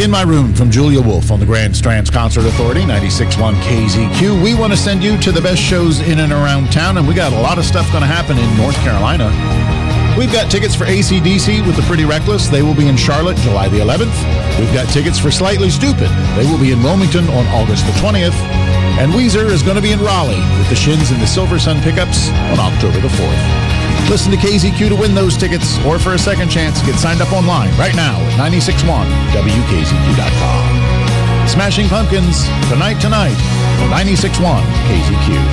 In My Room from Julia Wolf on the Grand Strands Concert Authority, 96.1 KZQ. We want to send you to the best shows in and around town, and we got a lot of stuff going to happen in North Carolina. We've got tickets for AC/DC with the Pretty Reckless. They will be in Charlotte July the 11th. We've got tickets for Slightly Stupid. They will be in Wilmington on August the 20th. And Weezer is going to be in Raleigh with the Shins and the Silver Sun Pickups on October the 4th. Listen to KZQ to win those tickets, or for a second chance, get signed up online right now at 961WKZQ.com. Smashing Pumpkins, tonight on 96.1 KZQ.